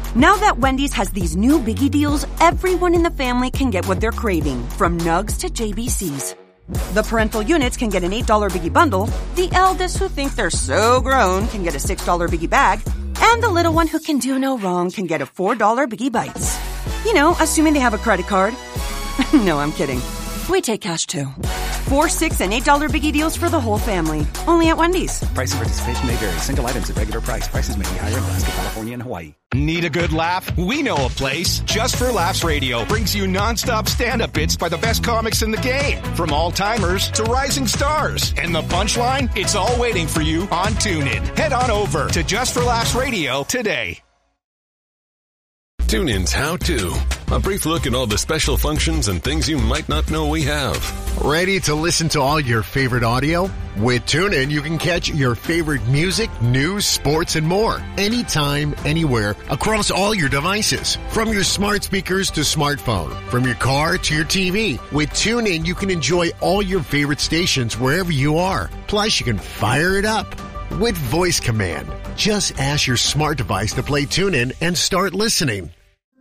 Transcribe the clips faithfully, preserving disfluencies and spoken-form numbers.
Now that Wendy's has these new biggie deals, everyone in the family can get what they're craving, from nugs to J B Cs. The parental units can get an eight dollar biggie bundle, the eldest who think they're so grown can get a six dollar biggie bag, and the little one who can do no wrong can get a four dollar biggie bites. You know, assuming they have a credit card. No, I'm kidding. We take cash too. Four, six, and eight dollar biggie deals for the whole family. Only at Wendy's. Price and participation may vary. Single items at regular price. Prices may be higher in Alaska, California, and Hawaii. Need a good laugh? We know a place. Just for Laughs Radio brings you nonstop stand-up bits by the best comics in the game. From all-timers to rising stars. And the punchline? It's all waiting for you on TuneIn. Head on over to Just for Laughs Radio today. TuneIn's How To. A brief look at all the special functions and things you might not know we have. Ready to listen to all your favorite audio? With TuneIn, you can catch your favorite music, news, sports, and more. Anytime, anywhere, across all your devices. From your smart speakers to smartphone. From your car to your T V. With TuneIn, you can enjoy all your favorite stations wherever you are. Plus, you can fire it up with voice command. Just ask your smart device to play TuneIn and start listening.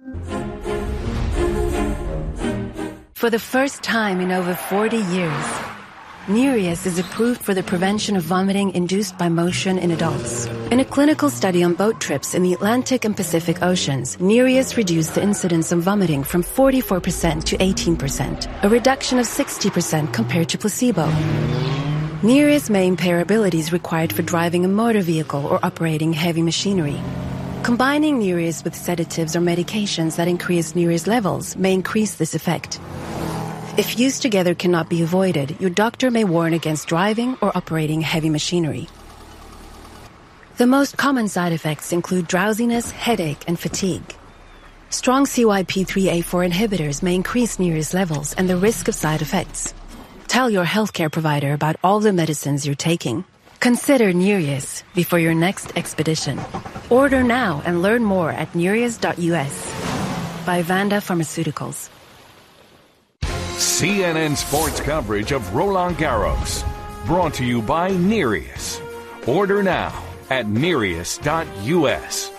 For the first time in over forty years, Nereus is approved for the prevention of vomiting induced by motion in adults. In a clinical study on boat trips in the Atlantic and Pacific Oceans, Nereus reduced the incidence of vomiting from forty-four percent to eighteen percent, a reduction of sixty percent compared to placebo. Nereus may impair abilities required for driving a motor vehicle or operating heavy machinery. Combining Nereus with sedatives or medications that increase Nereus levels may increase this effect. If used together cannot be avoided, your doctor may warn against driving or operating heavy machinery. The most common side effects include drowsiness, headache, and fatigue. Strong C Y P three A four inhibitors may increase Nereus levels and the risk of side effects. Tell your healthcare provider about all the medicines you're taking. Consider Nereus before your next expedition. Order now and learn more at nereus dot U S by Vanda Pharmaceuticals. C N N Sports coverage of Roland Garros. Brought to you by Nereus. Order now at nereus dot U S.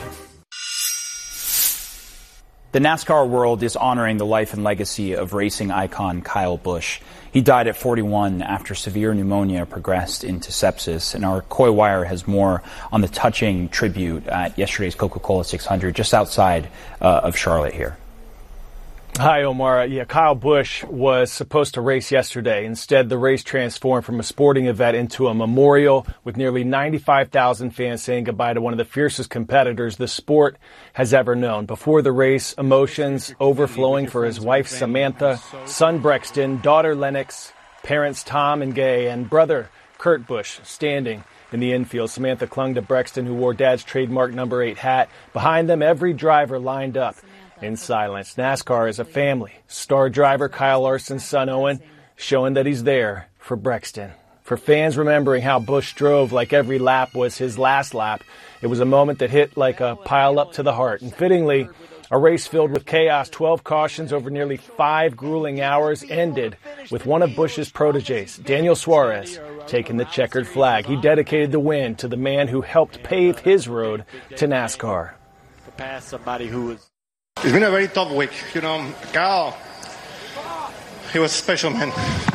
The NASCAR world is honoring the life and legacy of racing icon Kyle Busch. He died at forty-one after severe pneumonia progressed into sepsis. And our Coy Wire has more on the touching tribute at yesterday's Coca-Cola six hundred just outside uh, of Charlotte here. Hi, Omar. Yeah, Kyle Busch was supposed to race yesterday. Instead, the race transformed from a sporting event into a memorial with nearly ninety-five thousand fans saying goodbye to one of the fiercest competitors the sport has ever known. Before the race, emotions overflowing for his wife, Samantha, son, Brexton, daughter, Lennox, parents, Tom and Gay, and brother, Kurt Busch, standing in the infield. Samantha clung to Brexton, who wore Dad's trademark number eight hat. Behind them, every driver lined up in silence. NASCAR is a family. Star driver Kyle Larson's son Owen showing that he's there for Brexton. For fans remembering how Busch drove like every lap was his last lap, it was a moment that hit like a pile up to the heart. And fittingly, a race filled with chaos, twelve cautions over nearly five grueling hours, ended with one of Busch's proteges, Daniel Suarez, taking the checkered flag. He dedicated the win to the man who helped pave his road to NASCAR. To pass somebody who was It's been a very tough week. You know, Kyle, he was a special man.